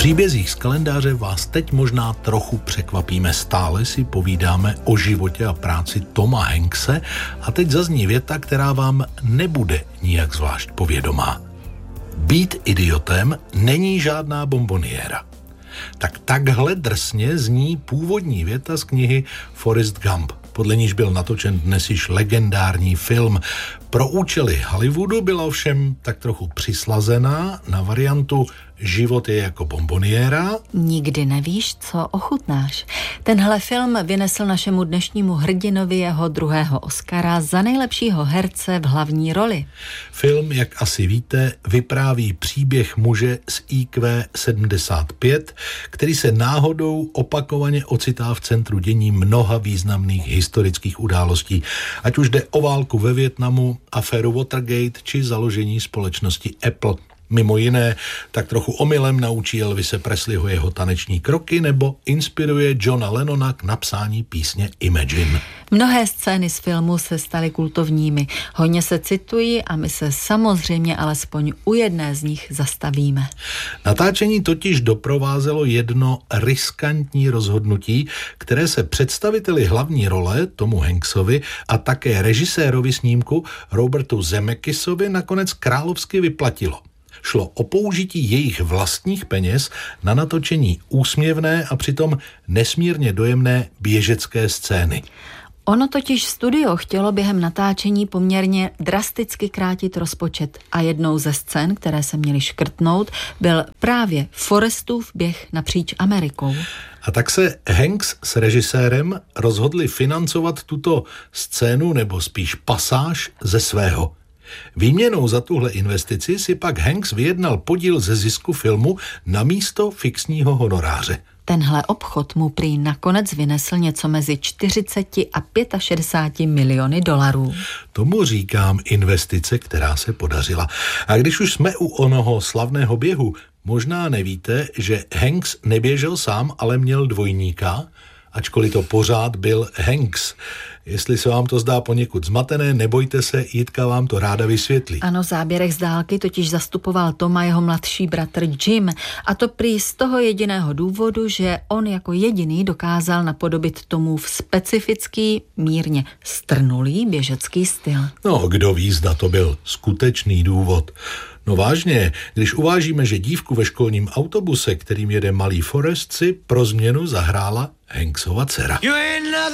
příbězích z kalendáře vás teď možná trochu překvapíme. Stále si povídáme o životě a práci Toma Hankse a teď zazní věta, která vám nebude nijak zvlášť povědomá. Být idiotem není žádná bonboniéra. Tak takhle drsně zní původní věta z knihy Forrest Gump, podle níž byl natočen dnes již legendární film. Pro účely Hollywoodu byla ovšem tak trochu přislazená na variantu Život je jako bonboniéra. Nikdy nevíš, co ochutnáš. Tenhle film vynesl našemu dnešnímu hrdinovi jeho druhého Oscara za nejlepšího herce v hlavní roli. Film, jak asi víte, vypráví příběh muže s IQ 75, který se náhodou opakovaně ocitá v centru dění mnoha významných historických událostí. Ať už jde o válku ve Vietnamu, aféru Watergate či založení společnosti Apple. Mimo jiné, tak trochu omylem naučí Elvise Presleyho jeho taneční kroky nebo inspiruje Johna Lennona k napsání písně Imagine. Mnohé scény z filmu se staly kultovními. Hodně se citují a my se samozřejmě alespoň u jedné z nich zastavíme. Natáčení totiž doprovázelo jedno riskantní rozhodnutí, které se představiteli hlavní role Tomu Hanksovi a také režisérovi snímku Robertu Zemekisovi nakonec královsky vyplatilo. Šlo o použití jejich vlastních peněz na natočení úsměvné a přitom nesmírně dojemné běžecké scény. Ono totiž studio chtělo během natáčení poměrně drasticky krátit rozpočet a jednou ze scén, které se měly škrtnout, byl právě Forrestův běh napříč Amerikou. A tak se Hanks s režisérem rozhodli financovat tuto scénu nebo spíš pasáž ze svého. Výměnou za tuhle investici si pak Hanks vyjednal podíl ze zisku filmu na místo fixního honoráře. Tenhle obchod mu prý nakonec vynesl něco mezi 40 a 65 miliony dolarů. Tomu říkám investice, která se podařila. A když už jsme u onoho slavného běhu, možná nevíte, že Hanks neběžel sám, ale měl dvojníka, ačkoliv to pořád byl Hanks. Jestli se vám to zdá poněkud zmatené, nebojte se, Jitka vám to ráda vysvětlí. Ano, v záběrech z dálky totiž zastupoval Toma jeho mladší bratr Jim. A to prý z toho jediného důvodu, že on jako jediný dokázal napodobit Tomův specifický, mírně strnulý běžecký styl. No, kdo ví, zda to byl skutečný důvod. No vážně, když uvážíme, že dívku ve školním autobuse, kterým jede malý Forrest, si pro změnu zahrála Hanksova dcera.